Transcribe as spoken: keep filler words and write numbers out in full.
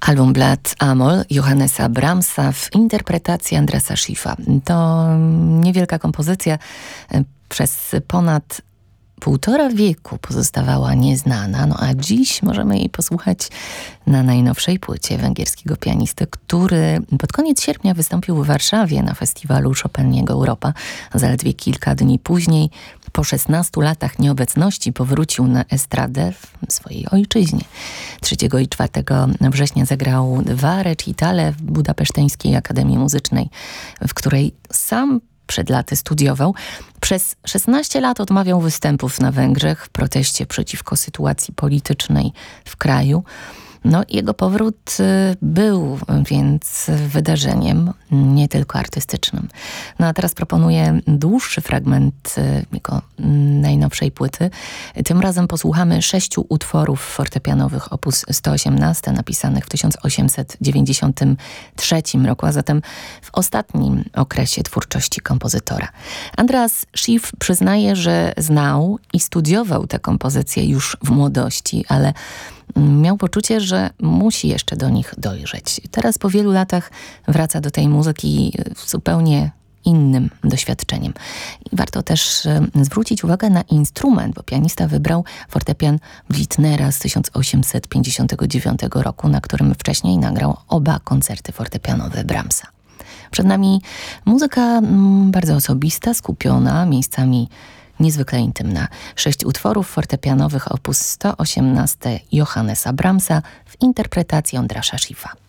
Album Blood Amol Johannesa Brahmsa w interpretacji Andrasa Schiffa. To niewielka kompozycja, przez ponad półtora wieku pozostawała nieznana, no a dziś możemy jej posłuchać na najnowszej płycie węgierskiego pianisty, który pod koniec sierpnia wystąpił w Warszawie na festiwalu Chopiniego Europa. Zaledwie kilka dni później, po szesnastu latach nieobecności, powrócił na estradę w swojej ojczyźnie. trzeciego i czwartego września zagrał dwa recitale w Budapeszteńskiej Akademii Muzycznej, w której sam przed laty studiował. Przez szesnaście lat odmawiał występów na Węgrzech w proteście przeciwko sytuacji politycznej w kraju. No, jego powrót był więc wydarzeniem nie tylko artystycznym. No a teraz proponuję dłuższy fragment jego najnowszej płyty. Tym razem posłuchamy sześciu utworów fortepianowych op. sto osiemnaście, napisanych w tysiąc osiemset dziewięćdziesiątym trzecim roku, a zatem w ostatnim okresie twórczości kompozytora. Andras Schiff przyznaje, że znał i studiował te kompozycje już w młodości, ale miał poczucie, że musi jeszcze do nich dojrzeć. Teraz po wielu latach wraca do tej muzyki z zupełnie innym doświadczeniem. I warto też zwrócić uwagę na instrument, bo pianista wybrał fortepian Blitnera z tysiąc osiemset pięćdziesiątego dziewiątego roku, na którym wcześniej nagrał oba koncerty fortepianowe Brahmsa. Przed nami muzyka bardzo osobista, skupiona, miejscami niezwykle intymna. Sześć utworów fortepianowych op. sto osiemnaście Johannesa Brahmsa w interpretacji Andrasa Schiffa.